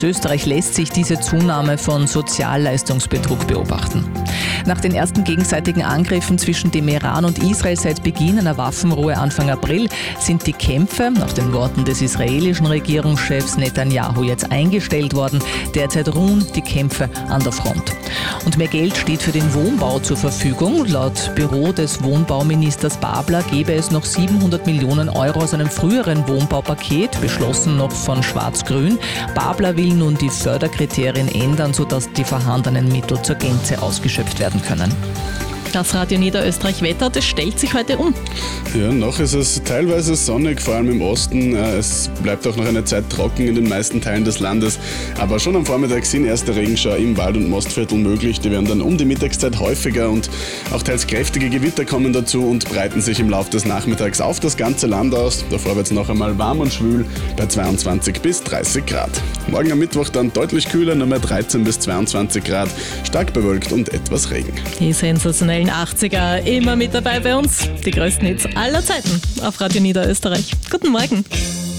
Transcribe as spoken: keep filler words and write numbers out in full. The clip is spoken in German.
In Österreich lässt sich diese Zunahme von Sozialleistungsbetrug beobachten. Nach den ersten gegenseitigen Angriffen zwischen dem Iran und Israel seit Beginn einer Waffenruhe Anfang April sind die Kämpfe, nach den Worten des israelischen Regierungschefs Netanyahu, jetzt eingestellt worden. Derzeit ruhen die Kämpfe an der Front. Und mehr Geld steht für den Wohnbau zur Verfügung. Laut Büro des Wohnbauministers Babler gebe es noch siebenhundert Millionen Euro aus einem früheren Wohnbaupaket, beschlossen noch von Schwarz-Grün. Babler will nun die Förderkriterien ändern, sodass die vorhandenen Mittel zur Gänze ausgeschöpft werden können. Das Radio Niederösterreich Wetter, das stellt sich heute um. Ja, noch ist es teilweise sonnig, vor allem im Osten. Es bleibt auch noch eine Zeit trocken in den meisten Teilen des Landes. Aber schon am Vormittag sind erste Regenschauer im Wald- und Mostviertel möglich. Die werden dann um die Mittagszeit häufiger und auch teils kräftige Gewitter kommen dazu und breiten sich im Laufe des Nachmittags auf das ganze Land aus. Davor wird es noch einmal warm und schwül bei zweiundzwanzig bis dreißig Grad. Morgen am Mittwoch dann deutlich kühler, nur mehr dreizehn bis zweiundzwanzig Grad, stark bewölkt und etwas Regen. Die sensationellen achtziger immer mit dabei bei uns. Die größten Hits aller Zeiten auf Radio Niederösterreich. Guten Morgen.